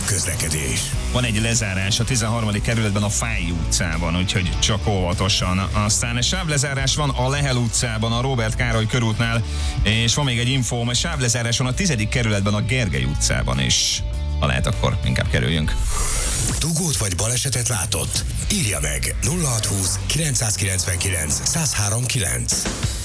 közlekedés. Van egy lezárás a 13. kerületben a Fáy utcában, úgyhogy csak óvatosan. Aztán sávlezárás van a Lehel utcában, a Róbert Károly körútnál, és van még egy infóm, sávlezárás van a 10. kerületben a Gergely utcában is. Ha lehet, akkor inkább kerüljünk. Dugót vagy balesetet látott? Írja meg 0620 999 1039.